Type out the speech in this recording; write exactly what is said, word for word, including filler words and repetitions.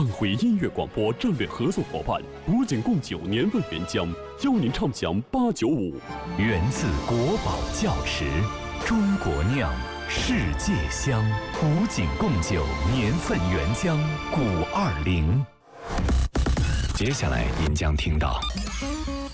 安徽音乐广播战略合作伙伴古井贡酒年份原浆，邀您畅享八九五。 源自国宝窖池，中国酿，世界香。古井贡酒年份原浆，古二零。接下来您将听到